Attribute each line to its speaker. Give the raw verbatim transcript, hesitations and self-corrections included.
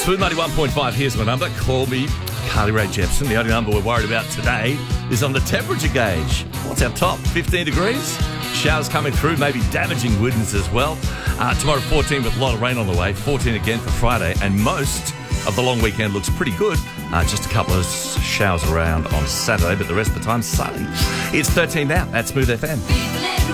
Speaker 1: Smooth ninety-one point five, here's my number. Call me Carly Rae Jepsen. The only number we're worried about today is on the temperature gauge. What's our top? fifteen degrees? Showers coming through, maybe damaging winds as well. Uh, tomorrow fourteen with a lot of rain on the way. fourteen again for Friday. And most of the long weekend looks pretty good. Uh, just a couple of showers around on Saturday, but the rest of the time sunny. It's thirteen now at Smooth F M.